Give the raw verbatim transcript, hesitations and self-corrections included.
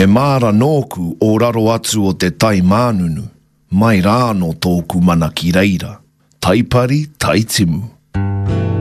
He māra nōku o raro atu o te tai mānunu, mai rā no tōku mana ki reira. Taipari, taitimu.